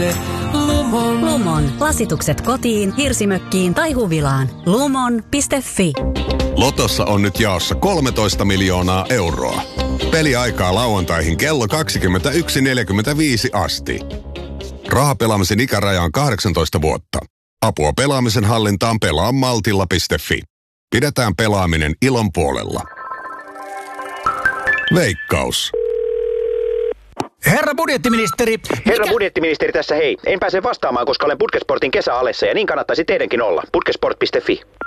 Lumon. Lasitukset kotiin, hirsimökkiin tai huvilaan. Lumon.fi. Lotossa on nyt jaossa 13 miljoonaa euroa. Peliaikaa lauantaihin kello 21.45 asti. Rahapelaamisen ikäraja on 18 vuotta. Apua pelaamisen hallintaan pelaa maltilla.fi. Pidetään pelaaminen ilon puolella. Veikkaus. Herra budjettiministeri. Herra budjettiministeri tässä hei. En pääse vastaamaan, koska olen Putkesportin kesäalessa ja niin kannattaisi teidänkin olla. Putkesport.fi.